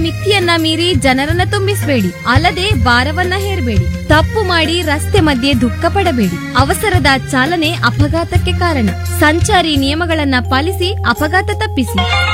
ಮಿತಿಯನ್ನ ಮೀರಿ ಜನರನ್ನ ತುಂಬಿಸಬೇಡಿ. ಅಲ್ಲದೆ ಭಾರವನ್ನ ಹೇರಬೇಡಿ. ತಪ್ಪು ಮಾಡಿ ರಸ್ತೆ ಮಧ್ಯೆ ದುಃಖ ಪಡಬೇಡಿ. ಅವಸರದ ಚಾಲನೆ ಅಪಘಾತಕ್ಕೆ ಕಾರಣ. ಸಂಚಾರಿ ನಿಯಮಗಳನ್ನ ಪಾಲಿಸಿ ಅಪಘಾತ ತಪ್ಪಿಸಿ.